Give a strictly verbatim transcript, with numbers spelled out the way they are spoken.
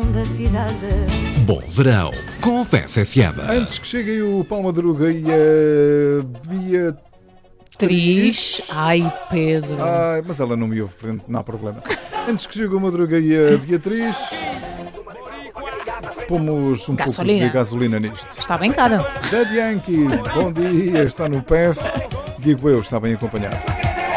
som da cidade. Bom verão com o P F F M. Antes que chegue o Paulo Madruga e a Bia... Tris. Ai, Pedro. Ai, mas ela não me ouve, portanto não há problema. Antes que chegue o Madruga e a Beatriz, pomos um Gasolina. pouco de gasolina nisto. Está bem cara. Dead Yankee, bom dia, está no P F. Digo eu, está bem acompanhado.